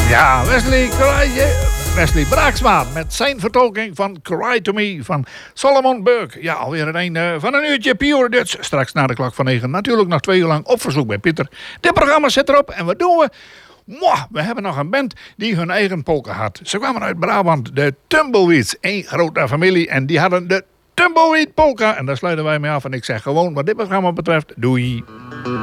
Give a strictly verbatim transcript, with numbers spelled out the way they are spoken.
Ja, Wesley, Wesley Braaksma met zijn vertolking van Cry to Me van Solomon Burke. Ja, alweer het einde van een uurtje Pure Dutch. Straks na de klok van negen. Natuurlijk nog twee uur lang op verzoek bij Pieter. Dit programma zit erop en wat doen we? Mwah, we hebben nog een band die hun eigen polka had. Ze kwamen uit Brabant, de Tumbleweeds. Eén grote familie en die hadden de Tumbleweed polka. En daar sluiten wij mee af en ik zeg gewoon wat dit programma betreft, doei.